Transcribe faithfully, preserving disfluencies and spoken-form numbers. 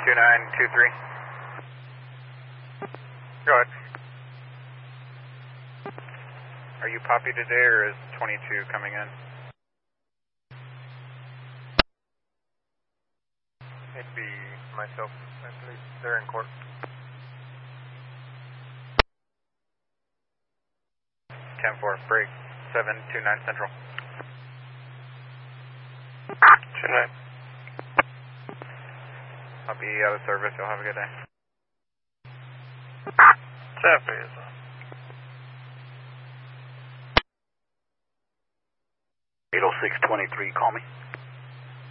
two nine two three. Go ahead. Are you Poppy today, or is twenty-two coming in? It'd be myself. I believe they're in court. ten four, break, seven two nine Central. two nine. I'll be out of service. You'll have a good day. Traffic. eight oh six twenty-three, call me.